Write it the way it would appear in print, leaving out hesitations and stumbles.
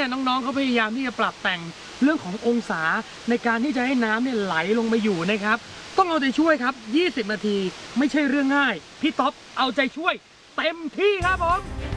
เนี่ยน้องๆเขาพยายามที่จะปรับแต่งเรื่องขององศาในการที่จะให้น้ำเนี่ยไหลลงมาอยู่นะครับต้องเอาใจช่วยครับ20 นาทีไม่ใช่เรื่องง่ายพี่ท็อปเอาใจช่วยเต็มที่ครับผม